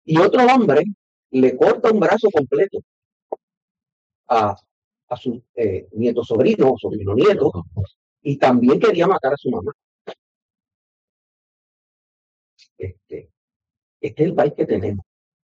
Y otro hombre le corta un brazo completo a, a su nieto sobrino o sobrino nieto, y también quería matar a su mamá. Este es el país que tenemos.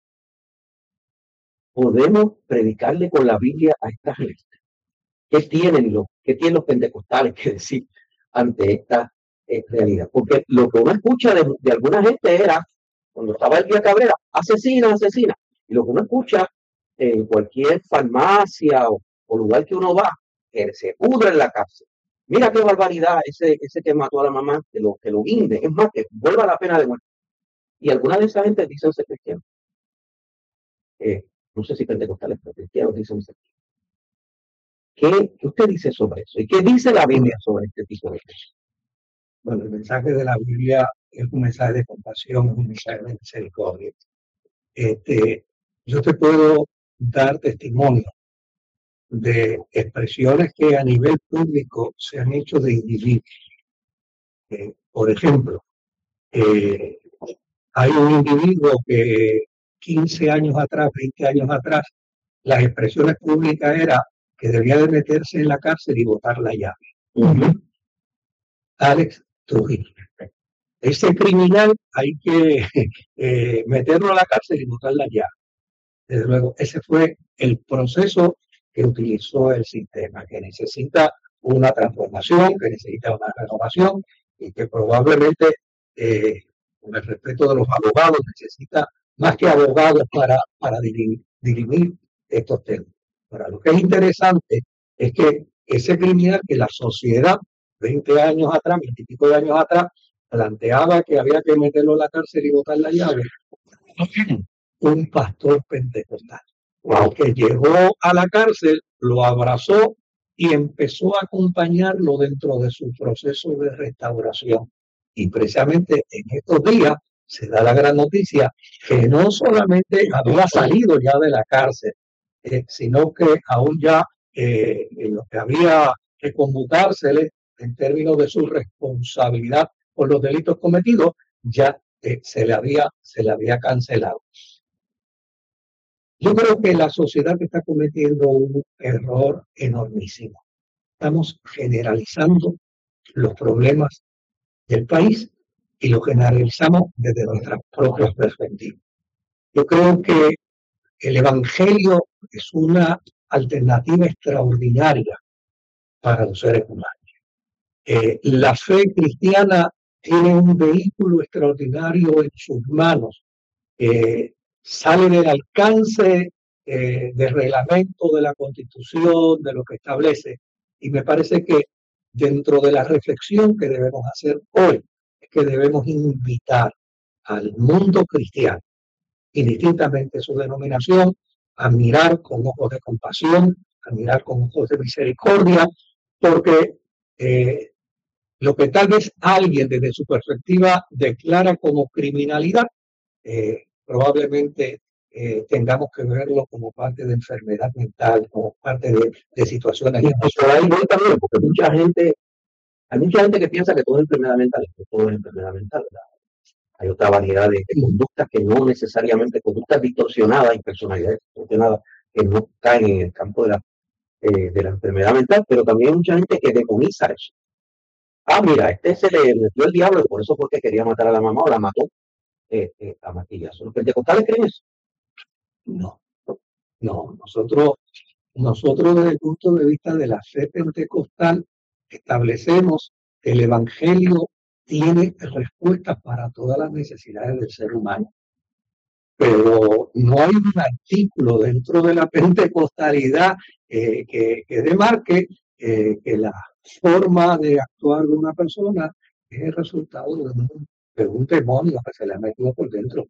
Podemos predicarle con la Biblia a esta gente. ¿Qué tienen los pentecostales que decir ante esta realidad? Porque lo que uno escucha de alguna gente era, cuando estaba el día Cabrera, asesina, asesina. Y lo que uno escucha en cualquier farmacia o lugar que uno va, que se pudre en la cárcel. Mira qué barbaridad ese que mató a la mamá, que lo guinde. Es más, que vuelva la pena de muerte. Y algunas de esas gente dicen ser cristianos. No sé si pentecostales, pero cristianos dicen ser cristianos. ¿Qué usted dice sobre eso? ¿Y qué dice la Biblia sobre este tipo de cosas? Bueno, el mensaje de la Biblia es un mensaje de compasión, es un mensaje de misericordia. Yo te puedo dar testimonio de expresiones que a nivel público se han hecho de individuos. Por ejemplo, hay un individuo que 15 años atrás, 20 años atrás, las expresiones públicas eran que debía de meterse en la cárcel y botar la llave. Alex Trujillo. Ese criminal hay que meterlo a la cárcel y botar la llave. Desde luego, ese fue el proceso que utilizó el sistema, que necesita una transformación, que necesita una renovación y que probablemente, con el respeto de los abogados, necesita más que abogados para dirimir estos temas. Ahora, lo que es interesante es que ese criminal que la sociedad, 20 años atrás, 20 y pico de años atrás, planteaba que había que meterlo a la cárcel y botar la llave, un pastor pentecostal, que llegó a la cárcel, lo abrazó y empezó a acompañarlo dentro de su proceso de restauración. Y precisamente en estos días se da la gran noticia que no solamente había salido ya de la cárcel, sino que aún ya en lo que había que conmutársele en términos de su responsabilidad por los delitos cometidos, ya se le había cancelado. Yo creo que la sociedad está cometiendo un error enormísimo. Estamos generalizando los problemas del país y lo generalizamos desde nuestras propias perspectivas. Yo creo que el Evangelio es una alternativa extraordinaria para los seres humanos. La fe cristiana tiene un vehículo extraordinario en sus manos. Sale del alcance del reglamento de la Constitución, de lo que establece. Y me parece que dentro de la reflexión que debemos hacer hoy, es que debemos invitar al mundo cristiano, indistintamente su denominación, a mirar con ojos de compasión, a mirar con ojos de misericordia, porque lo que tal vez alguien desde su perspectiva declara como criminalidad, probablemente tengamos que verlo como parte de enfermedad mental, como parte de situaciones. Y por ahí voy también, porque hay mucha gente que piensa que todo es enfermedad mental, que todo es enfermedad mental, ¿verdad? Hay otra variedad de conductas que no necesariamente, conductas distorsionadas y personalidades distorsionadas que no caen en el campo de la enfermedad mental, pero también hay mucha gente que demoniza eso. Mira, se le metió el diablo y por eso porque quería matar a la mamá o la mató a martillazo. ¿Los pentecostales creen eso? No, nosotros desde el punto de vista de la fe pentecostal establecemos que el Evangelio tiene respuestas para todas las necesidades del ser humano. Pero no hay un artículo dentro de la pentecostalidad que demarque que la forma de actuar de una persona es el resultado de un demonio que se le ha metido por dentro.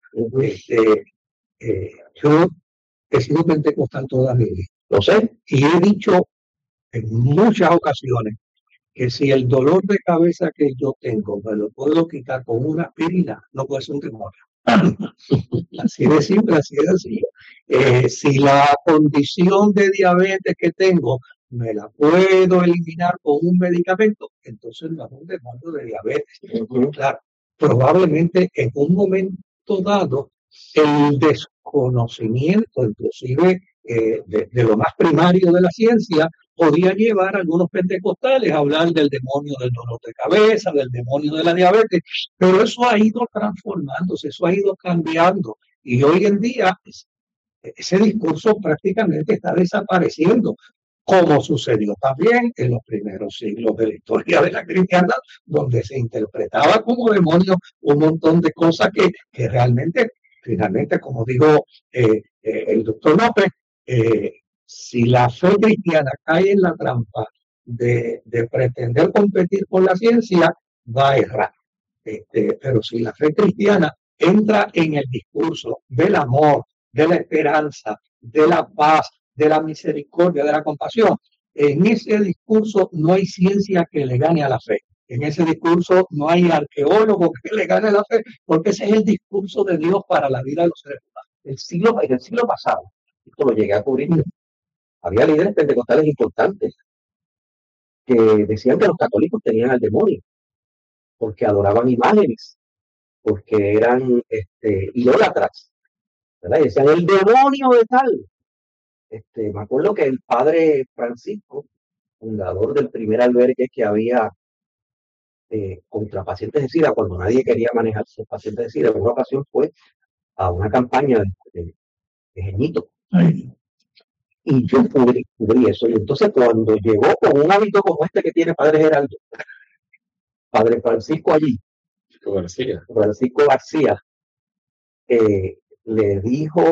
Yo he sido pentecostal toda mi vida, lo sé, y he dicho en muchas ocasiones que si el dolor de cabeza que yo tengo me lo puedo quitar con una aspirina, no puede ser un demonio. Así de simple, así de sencillo. Si la condición de diabetes que tengo me la puedo eliminar con un medicamento, entonces no es un demonio de diabetes. Claro, probablemente en un momento dado el desconocimiento, inclusive de lo más primario de la ciencia, podía llevar a algunos pentecostales a hablar del demonio del dolor de cabeza, del demonio de la diabetes, pero eso ha ido transformándose, eso ha ido cambiando. Y hoy en día ese discurso prácticamente está desapareciendo, como sucedió también en los primeros siglos de la historia de la cristiandad, donde se interpretaba como demonio un montón de cosas que realmente, finalmente, como dijo el doctor López, si la fe cristiana cae en la trampa de pretender competir con la ciencia, va a errar. Pero si la fe cristiana entra en el discurso del amor, de la esperanza, de la paz, de la misericordia, de la compasión, en ese discurso no hay ciencia que le gane a la fe. En ese discurso no hay arqueólogo que le gane a la fe, porque ese es el discurso de Dios para la vida de los seres humanos. En el siglo pasado, esto lo llegué a cubrir, había líderes pentecostales importantes que decían que los católicos tenían al demonio, porque adoraban imágenes, porque eran idólatras, ¿verdad? Y decían el demonio de tal. Me acuerdo que el padre Francisco, fundador del primer albergue que había contra pacientes de SIDA, cuando nadie quería manejar sus pacientes de SIDA, en una ocasión fue a una campaña de Jeñito. Y yo cubrí eso. Y entonces cuando llegó con un hábito como este que tiene Padre Geraldo, Padre Francisco allí, Francisco García, le dijo,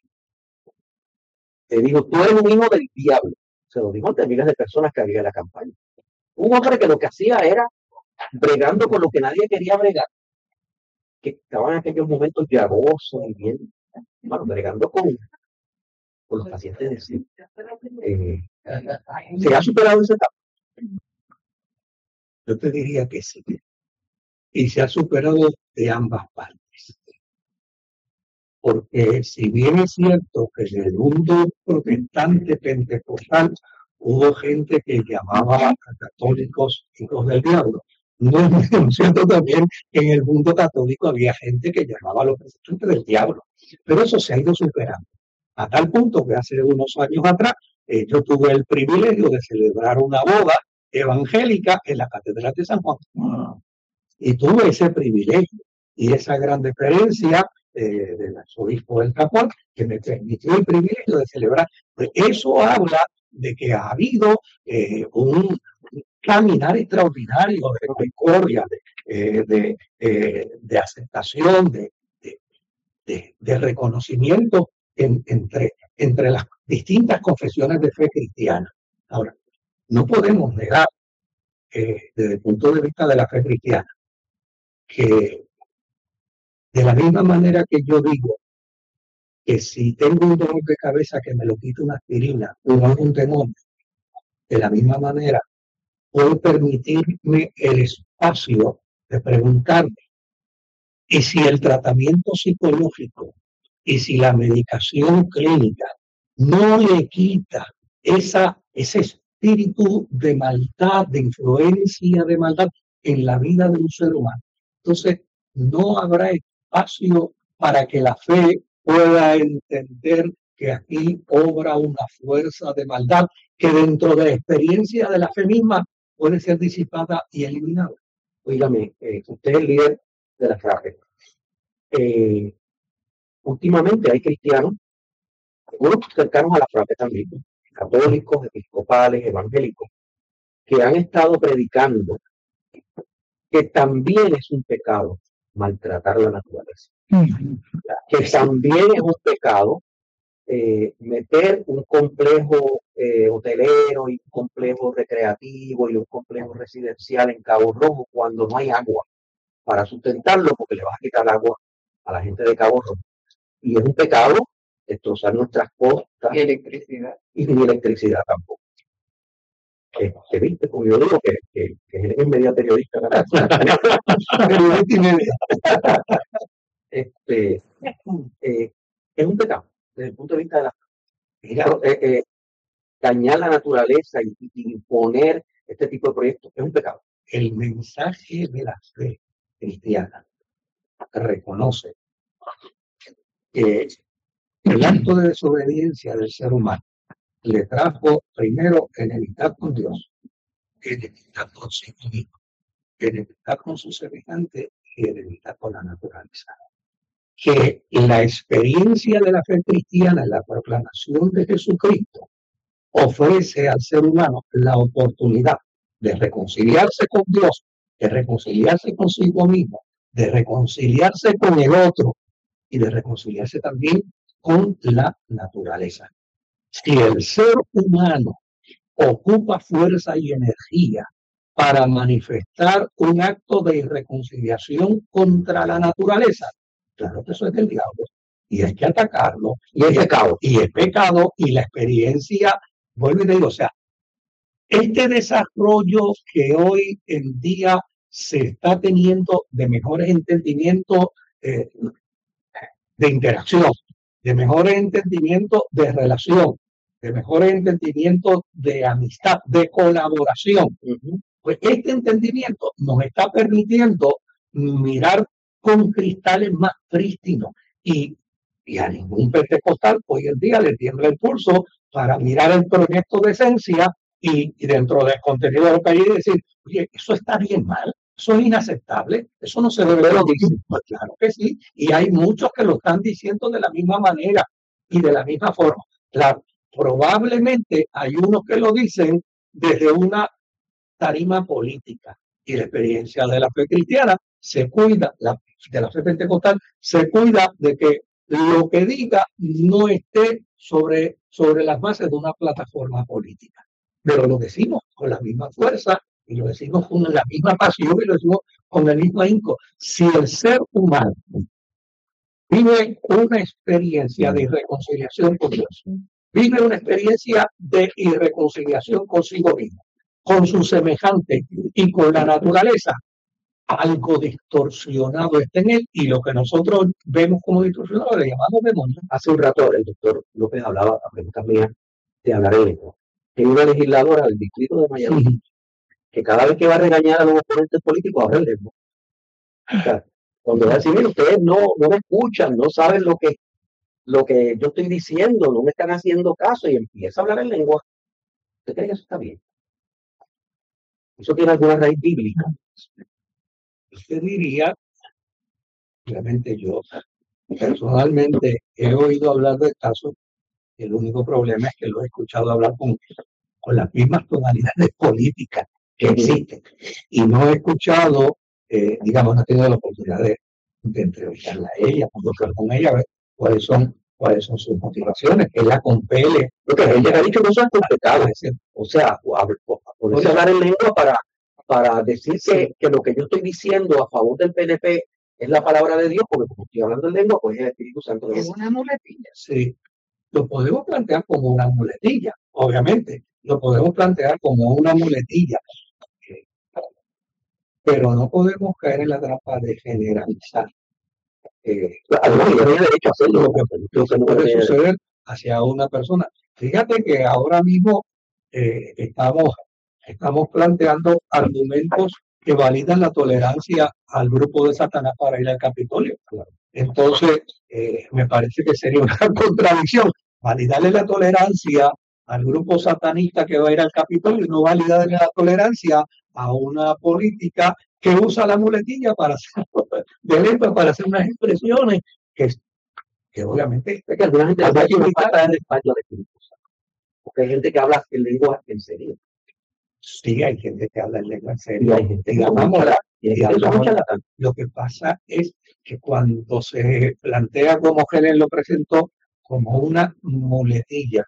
tú eres un hijo del diablo. Se lo dijo ante miles de personas que había en la campaña. Un hombre que lo que hacía era bregando con lo que nadie quería bregar, que estaban en aquellos momentos llavosos y bien, bueno, bregando con los pacientes de SIDA. ¿Se ha superado esa etapa? Yo te diría que sí. Y se ha superado de ambas partes. Porque si bien es cierto que en el mundo protestante pentecostal hubo gente que llamaba a católicos hijos del diablo, no es menos cierto también que en el mundo católico había gente que llamaba a los protestantes del diablo. Pero eso se ha ido superando. A tal punto que hace unos años atrás yo tuve el privilegio de celebrar una boda evangélica en la Catedral de San Juan. Y tuve ese privilegio y esa gran deferencia del arzobispo del Capón, que me permitió el privilegio de celebrar. Pues eso habla de que ha habido un caminar extraordinario de concordia, de aceptación, de reconocimiento entre las distintas confesiones de fe cristiana. Ahora, no podemos negar, desde el punto de vista de la fe cristiana, que de la misma manera que yo digo que si tengo un dolor de cabeza que me lo quite una aspirina o un demonio, de la misma manera puedo permitirme el espacio de preguntarme, ¿y si el tratamiento psicológico y si la medicación clínica no le quita ese espíritu de maldad, de influencia de maldad en la vida de un ser humano? Entonces, no habrá espacio para que la fe pueda entender que aquí obra una fuerza de maldad que dentro de la experiencia de la fe misma puede ser disipada y eliminada. Óigame, usted es el líder de la FRAPE. Últimamente hay cristianos, algunos cercanos a la FRAPE también, católicos, episcopales, evangélicos, que han estado predicando que también es un pecado maltratar la naturaleza. Que también es un pecado meter un complejo hotelero y un complejo recreativo y un complejo residencial en Cabo Rojo cuando no hay agua para sustentarlo, porque le vas a quitar agua a la gente de Cabo Rojo. Y es un pecado destrozar nuestras costas. Y electricidad. Y ni electricidad tampoco. ¿Viste? Como yo digo que es media periodista. Periodista y media. Es un pecado desde el punto de vista de la dañar la naturaleza y imponer este tipo de proyectos es un pecado. El mensaje de la fe cristiana reconoce el acto de desobediencia del ser humano le trajo primero enemistad con Dios, enemistad consigo mismo, enemistad con su semejante y enemistad con la naturaleza. Que la experiencia de la fe cristiana en la proclamación de Jesucristo ofrece al ser humano la oportunidad de reconciliarse con Dios, de reconciliarse consigo mismo, de reconciliarse con el otro y de reconciliarse también con la naturaleza. Si el ser humano ocupa fuerza y energía para manifestar un acto de irreconciliación contra la naturaleza, claro que eso es del diablo y hay que atacarlo y es pecado y la experiencia, vuelvo y te digo, o sea, este desarrollo que hoy en día se está teniendo de mejores entendimientos de interacción, de mejores entendimientos de relación, de mejores entendimientos de amistad, de colaboración. Pues este entendimiento nos está permitiendo mirar con cristales más prístinos y a ningún pentecostal hoy en día le tiembla el pulso para mirar el proyecto de esencia y dentro del contenido de lo que hay decir, oye, eso está bien mal, eso es inaceptable, eso no se debe decir. Pues claro que sí, y hay muchos que lo están diciendo de la misma manera y de la misma forma. Claro, probablemente hay unos que lo dicen desde una tarima política y la experiencia de la fe cristiana se cuida, de la fe pentecostal, se cuida de que lo que diga no esté sobre las bases de una plataforma política. Pero lo decimos con la misma fuerza y lo decimos con la misma pasión y lo decimos con el mismo ahínco. Si el ser humano vive una experiencia de irreconciliación con Dios, vive una experiencia de irreconciliación consigo mismo, con su semejante y con la naturaleza, algo distorsionado está en él y lo que nosotros vemos como distorsionado le llamamos demonio. Hace un rato el doctor López hablaba, a preguntas mías, de hablar en lengua. Hay una legisladora del distrito de Miami que cada vez que va a regañar a los oponentes políticos habla en lengua. O sea, cuando va a decir, mire, ustedes no me escuchan, no saben lo que yo estoy diciendo, no me están haciendo caso y empieza a hablar en lengua. ¿Usted cree que eso está bien? ¿Eso tiene alguna raíz bíblica? Usted diría, obviamente yo personalmente he oído hablar del caso, el único problema es que lo he escuchado hablar con las mismas tonalidades políticas que existen y no he escuchado, digamos, no he tenido la oportunidad de entrevistarla a ella, conversar con ella, a ver cuáles son sus motivaciones, que la compele. Porque ella ha dicho que no son complicadas, o sea, ponerse a hablar en lengua para decir que lo que yo estoy diciendo a favor del PNP es la palabra de Dios, porque como estoy hablando en lengua, pues es el Espíritu Santo. Es una muletilla. Sí, lo podemos plantear como una muletilla, obviamente, lo podemos plantear como una muletilla, pero no podemos caer en la trampa de generalizar. Además, yo tenía derecho a hacerlo, lo que puede suceder hacia una persona. Fíjate que ahora mismo estamos planteando argumentos que validan la tolerancia al grupo de Satanás para ir al Capitolio. Entonces, me parece que sería una contradicción validarle la tolerancia al grupo satanista que va a ir al Capitolio y no validarle la tolerancia a una política que usa la muletilla para hacer, de lengua, para hacer unas expresiones que obviamente es que alguna gente no está en el espacio de Espíritu Santo, porque hay gente que habla en lengua en serio. Sí, hay gente que habla en lengua en serio. Hay gente que lo que pasa es que cuando se plantea como Helen lo presentó como una muletilla,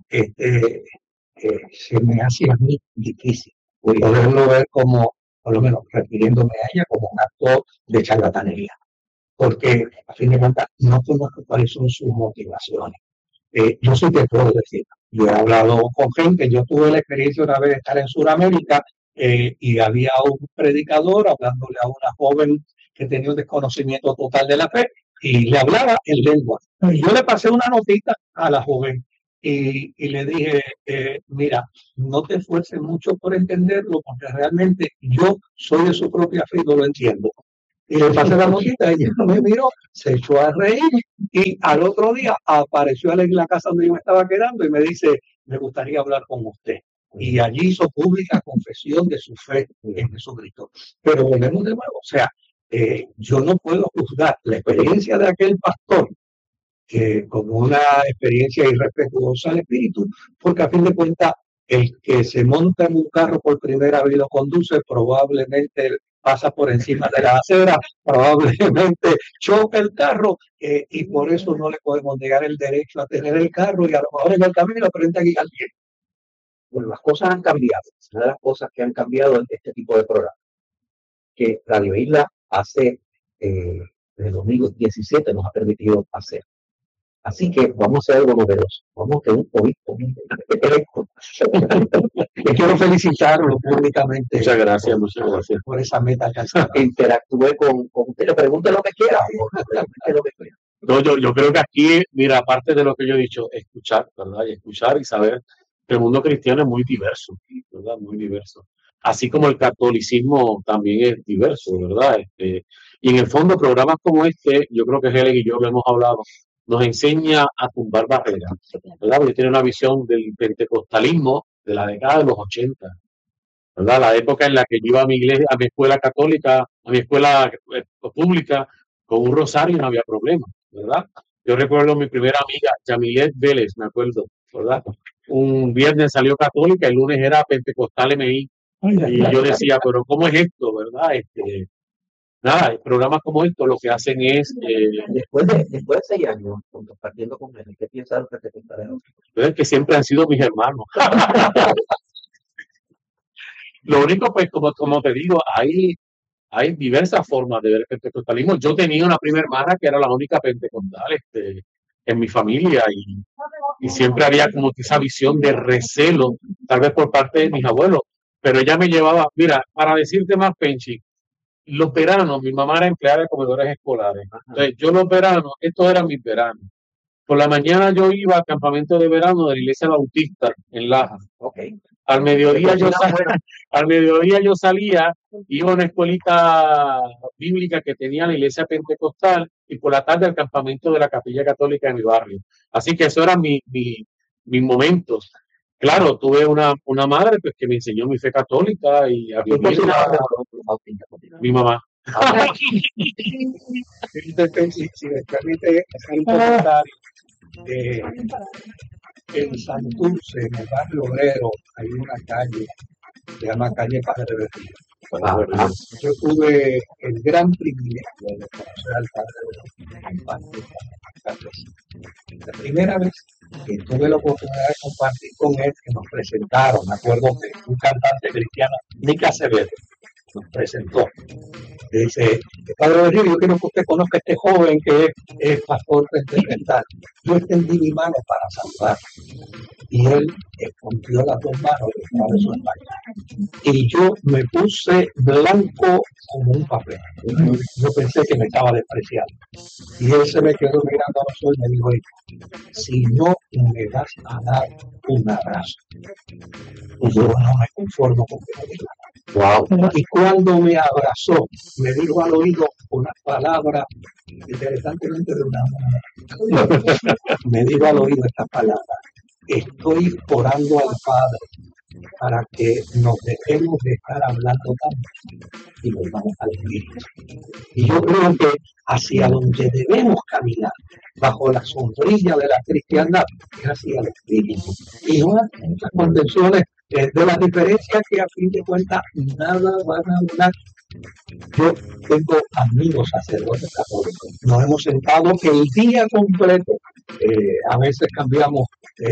se me hace a mí difícil poderlo ver como, por lo menos refiriéndome a ella, como un acto de charlatanería. Porque, a fin de cuentas, no conozco cuáles son sus motivaciones. Yo sí te puedo decir, yo he hablado con gente, yo tuve la experiencia una vez de estar en Sudamérica y había un predicador hablándole a una joven que tenía un desconocimiento total de la fe y le hablaba en lengua. Y yo le pasé una notita a la joven y le dije, mira, no te esfuerces mucho por entenderlo porque realmente yo soy de su propia fe y no lo entiendo. Y le pasé la notita, ella me miró, se echó a reír y al otro día apareció en la casa donde yo me estaba quedando y me dice, me gustaría hablar con usted. Y allí hizo pública confesión de su fe en Jesucristo. Pero volvemos de nuevo, o sea, yo no puedo juzgar la experiencia de aquel pastor que como una experiencia irrespetuosa al espíritu, porque a fin de cuentas el que se monta en un carro por primera vez y lo conduce probablemente pasa por encima de la acera, probablemente choca el carro y por eso no le podemos negar el derecho a tener el carro y a lo mejor en el camino aprende a guiar bien. Bueno, las cosas han cambiado. Una de las cosas que han cambiado en este tipo de programas, que Radio Isla hace desde 2017 nos ha permitido hacer. Así que vamos a hacer algo novedoso. Vamos a tener un obispo. Quiero felicitarlo públicamente. Muchas gracias por esa meta que interactúe con usted, le pregunte lo que quiera. No, yo creo que aquí, mira, aparte de lo que yo he dicho, escuchar, ¿verdad? Y escuchar y saber que el mundo cristiano es muy diverso, ¿verdad? Muy diverso. Así como el catolicismo también es diverso, ¿verdad? Y en el fondo, programas como este, yo creo que Helen y yo lo hemos hablado, nos enseña a tumbar barreras, ¿verdad? Porque tiene una visión del pentecostalismo de la década de los 80, ¿verdad? La época en la que yo iba a mi iglesia, a mi escuela católica, a mi escuela pública, con un rosario no había problema, ¿verdad? Yo recuerdo mi primera amiga, Yamilet Vélez, me acuerdo, ¿verdad? Un viernes salió católica, el lunes era pentecostal MI. Y yo decía, pero ¿cómo es esto, verdad? Nada, programas como estos lo que hacen es... después de 6 años compartiendo con él, ¿qué piensas de los pentecostales? Es que siempre han sido mis hermanos. Lo único, pues, como te digo, hay diversas formas de ver el pentecostalismo. Yo tenía una prima hermana que era la única pentecostal en mi familia y siempre había como esa visión de recelo, tal vez por parte de mis abuelos, pero ella me llevaba, mira, para decirte más, Penchi, los veranos, mi mamá era empleada de comedores escolares, entonces yo los veranos, estos eran mis veranos. Por la mañana yo iba al campamento de verano de la iglesia bautista en Laja. Okay. Al mediodía yo salía, iba a una escuelita bíblica que tenía la iglesia pentecostal y por la tarde al campamento de la capilla católica de mi barrio. Así que eso eran mis momentos. Claro, tuve una madre pues, que me enseñó mi fe católica y a vivir mi mamá. Si me permite hacer un comentario. En Santurce, en el barrio obrero, hay una calle, se llama calle Padre Berrío. Yo tuve el gran privilegio de conocer al Padre Berrío. La primera vez que tuve la oportunidad de compartir con él, que nos presentaron, me acuerdo que un cantante cristiano, Nick Acevedo, nos presentó. Dice, Padre Berrío, yo quiero que usted conozca a este joven que es pastor pentecostal. Yo extendí mi mano para salvarlo. Y él escondió las dos manos de su espalda. Y yo me puse blanco como un papel. Yo pensé que me estaba despreciando. Y él se me quedó mirando a los ojos y me dijo, si no me vas a dar un abrazo, yo no me conformo con que me digas. Wow. Y cuando me abrazó, me dijo al oído unas palabras interesantemente de una mujer. Me dijo al oído estas palabras: estoy orando al Padre para que nos dejemos de estar hablando tanto y volvamos al Espíritu. Y yo creo que hacia donde debemos caminar, bajo la sombrilla de la cristiandad, es hacia el Espíritu. Y no hay muchas convenciones de las diferencias que a fin de cuentas nada van a hablar. Yo tengo amigos sacerdotes católicos, nos hemos sentado el día completo, a veces cambiamos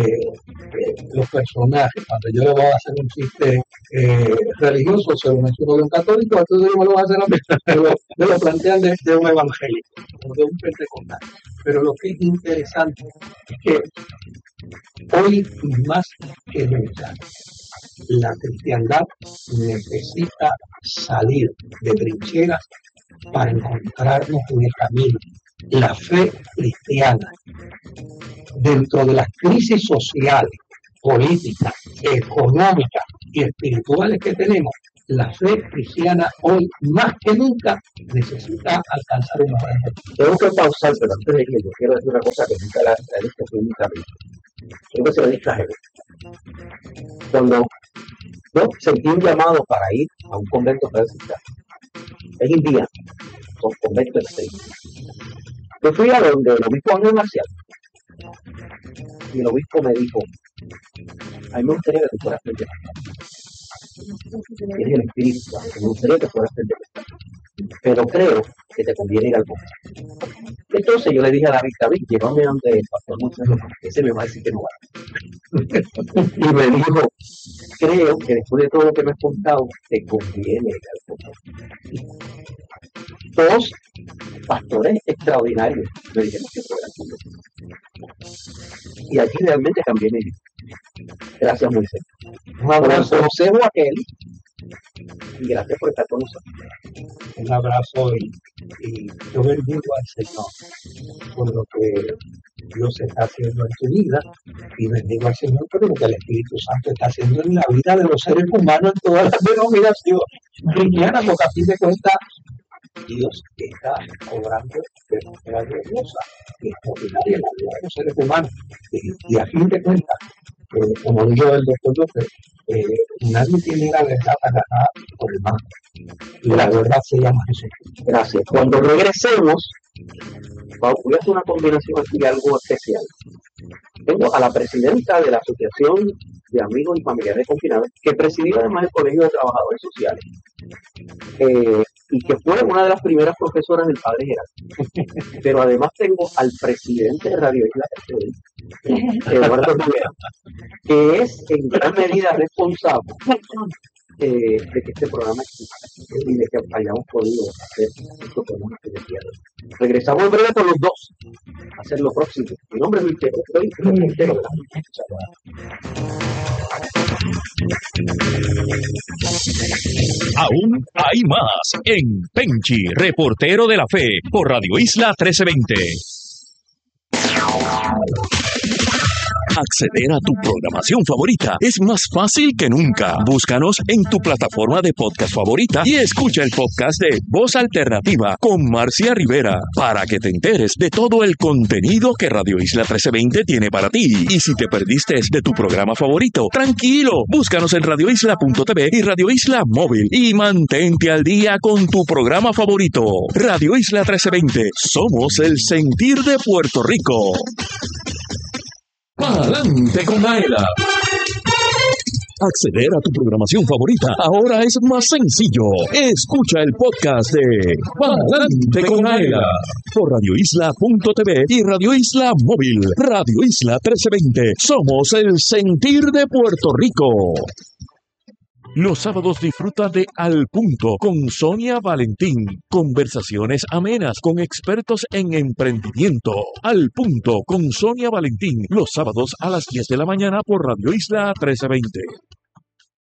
los personajes. Cuando yo le voy a hacer un chiste religioso, se lo menciono de un católico, entonces yo me lo voy a hacer a mí, pero me lo plantean de un evangélico o de un pentecostal. Pero lo que es interesante es que hoy más que nunca la cristiandad necesita salir de trincheras para encontrarnos en el camino. La fe cristiana, dentro de las crisis sociales, políticas, económicas y espirituales que tenemos, la fe cristiana hoy más que nunca necesita alcanzar un mejor ejemplo. Tengo que pausar, pero antes de que yo quiero decir una cosa que nunca la he dicho públicamente. Creo que se lo dije a Jesús. Cuando yo sentí un llamado para ir a un convento presidencial, es Indiana, son conventos extremos. Yo fui a donde el obispo Ángel Marcial, y el obispo me dijo: a mí me gustaría que tú fueras pentecostal. Tienes el Espíritu Santo, me gustaría que fueras pentecostal, pero creo que te conviene ir al convento. Entonces yo le dije a David, llévame ante el pastor Moisés, ese me va a decir que no va. Y me dijo: creo que después de todo lo que me has contado, te conviene ir al convento. Dos pastores extraordinarios me dijeron que fuera al convento. Y allí realmente cambié mi vida. Gracias, Moisés. Un abrazo, consejo a aquel, y gracias por estar con nosotros. Un abrazo y yo bendigo al Señor por lo que Dios está haciendo en tu vida, y bendigo al Señor por lo que el Espíritu Santo está haciendo en la vida de los seres humanos en todas las denominaciones cristianas, porque a fin de cuentas Dios está obrando de manera gloriosa y extraordinaria en la vida de los seres humanos. Y a fin de cuentas, como dijo el doctor López, nadie tiene la verdad agarrada por el mal. Y la verdad se llama Jesús. Gracias. Cuando regresemos, voy a hacer una combinación aquí, algo especial. Tengo a la presidenta de la Asociación de Amigos y Familiares Confinados, que presidió además el Colegio de Trabajadores Sociales, y que fue una de las primeras profesoras del Padre Gerardo. Pero además tengo al presidente de Radio Isla, Eduardo Rivera, que es en gran medida responsable de que este programa exista y de que hayamos podido hacer estos programas que decía. Regresamos en breve con los dos a hacer lo próximo. Mi nombre es Luis Tero, soy reportero de la Aún hay más en Penchi, reportero de la fe, por Radio Isla 1320. Acceder a tu programación favorita es más fácil que nunca. Búscanos en tu plataforma de podcast favorita y escucha el podcast de Voz Alternativa con Marcia Rivera para que te enteres de todo el contenido que Radio Isla 1320 tiene para ti. Y si te perdiste de tu programa favorito, tranquilo, búscanos en radioisla.tv y Radio Isla Móvil y mantente al día con tu programa favorito. Radio Isla 1320, somos el sentir de Puerto Rico. ¡Pa'lante con Aela! Acceder a tu programación favorita ahora es más sencillo. Escucha el podcast de Pa'lante con Aela por radioisla.tv y Radio Isla Móvil. Radio Isla 1320. Somos el sentir de Puerto Rico. Los sábados disfruta de Al Punto con Sonia Valentín. Conversaciones amenas con expertos en emprendimiento. Al Punto con Sonia Valentín. Los sábados a las 10 de la mañana por Radio Isla 1320.